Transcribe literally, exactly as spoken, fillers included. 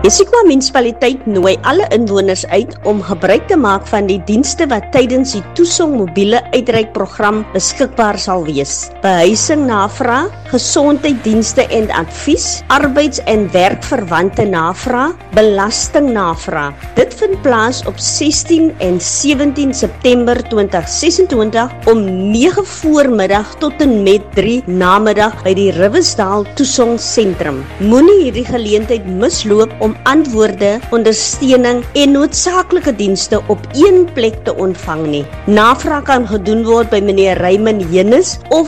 Besikwa munisipaliteit nooi alle inwoners uit om gebruik te maak van die dienste wat tydens die Toesong mobiele uitreikprogram beskikbaar sal wees. Behuising navraag, gesondheidsdienste en advies, arbeids- en werkverwante navraag, belasting navraag. Dit vind plaas op sestien en sewentien September twintig sesentwintig om nege voormiddag tot en met drie namiddag by die Riversdale Toesong Sentrum. Moenie hierdie geleentheid misloop om antwoorde, ondersteuning en noodsaaklike dienste op een plek te ontvang nie. Navraag kan gedoen word by meneer Raymond Jennis of